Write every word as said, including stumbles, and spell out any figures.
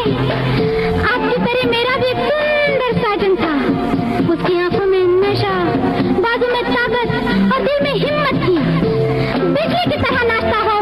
आपकी तरह मेरा भी एक सुंदर साजन था। उसकी आंखों में नशा, बाजू में ताकत और दिल में हिम्मत थी। बिजली की तरह